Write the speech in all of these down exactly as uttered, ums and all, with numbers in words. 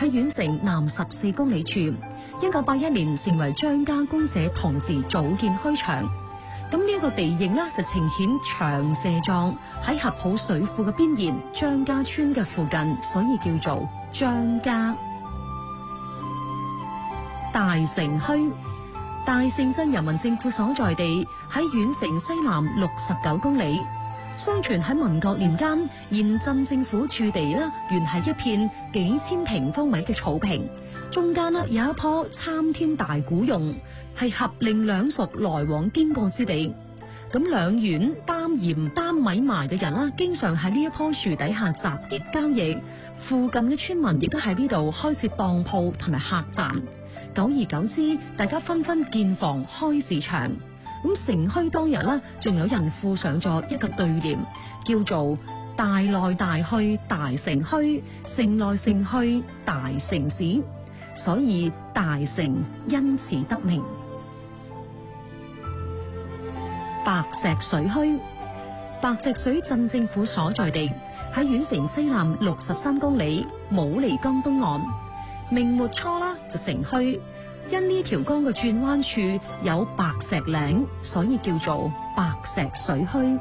喺縣城南十四公里處。一九八一年成為張家公社同時組建墟場。咁呢一個地形呢，就呈現長蛇狀喺合浦水庫嘅邊緣，張家村嘅附近，所以叫做張家。大城墟，大城鎮人民政府所在地，喺縣城西南六十九公里。相傳喺民國年間，現鎮政府駐地呢，原係一片幾千平方米嘅草坪，中間呢有一棵參天大古榕，係合令兩屬來往經過之地。咁兩縣擔鹽擔米賣嘅人啦，經常喺呢一棵樹底下集結交易。附近嘅村民亦都喺呢度開設當鋪同埋客棧。久而久之，大家紛紛建房開市場。咁城墟當日呢，仲有人附上咗一個對聯，叫做大來大去大城墟，城來城去大城市，所以大城因此得名。白石水墟，白石水鎮政府所在地，喺縣城西南六十三公里，武籬江東岸。明末初啦就成墟，因呢條江嘅轉彎處有白石嶺，所以叫做白石水墟。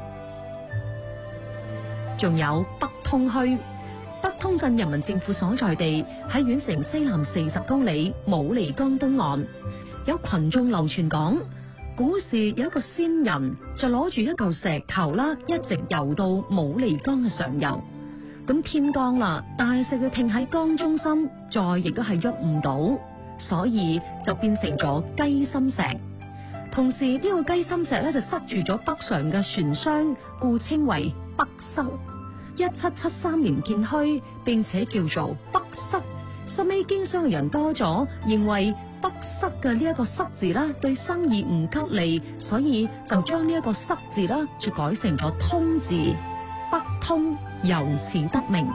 仲有北通墟，北通鎮人民政府所在地，喺縣城西南四十公里，武籬江東岸。有群眾流傳講，古時有一個仙人就攞住一嚿石球啦，一直游到武籬江嘅上游。咁天光啦，大石就停喺江中心，再亦都係喐唔到，所以就變成咗雞心石。同時呢個雞心石咧就塞住咗北上嘅船商，故稱為北塞。一七七三年建墟，並且叫做北塞。後尾經商嘅人多咗，認為北塞嘅呢一個塞字啦，對生意唔吉利，所以就將呢一個塞字啦，就改成咗通字，北通，由此得名。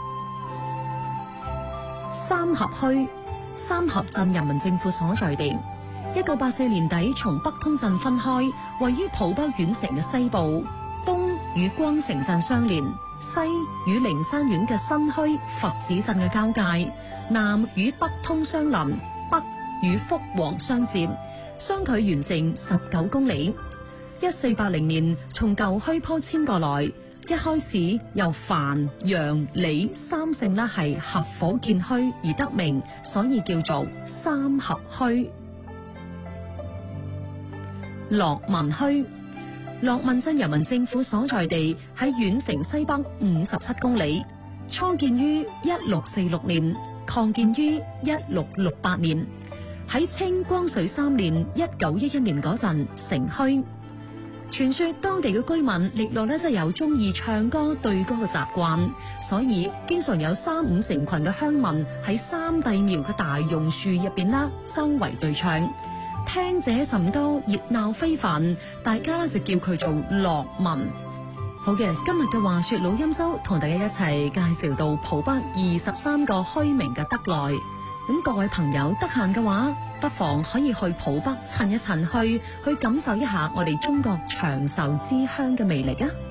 三峽墟，三峽鎮人民政府所在地，一九八四年底從北通鎮分開，位於浦北縣城嘅西部，東與光城鎮相連，西與靈山縣嘅新墟佛子鎮嘅交界，南與北通相鄰，北與福王相接，相距完成十九公里。一四八零年從舊墟坡遷過來，一開始由樊、楊、李三姓啦係合夥建墟而得名，所以叫做三合墟。樂民墟，樂民鎮人民政府所在地，喺縣城西北五十七公里，初建於一六四六年，擴建於一六六八年。喺清光緒三年一九一一年嗰陣成墟。傳說當地嘅居民歷來咧真係有中意唱歌對歌嘅習慣，所以經常有三五成群嘅鄉民喺三帝廟嘅大榕樹入邊啦，周圍對唱，聽者甚多，熱鬧非凡，大家咧就叫佢做樂民。好嘅，今日嘅話說老音修同大家一齊介紹到浦北二十三個墟名嘅得來。咁各位朋友得閒嘅話，不妨可以去浦北趁一趁，去去感受一下我哋中國長壽之鄉嘅魅力啊！